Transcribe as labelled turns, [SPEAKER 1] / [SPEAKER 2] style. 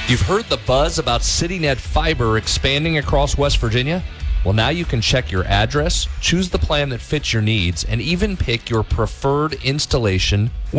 [SPEAKER 1] You've heard the buzz about CityNet Fiber expanding across West Virginia? Well, now you can check your address, choose the plan that fits your needs, and even pick your preferred installation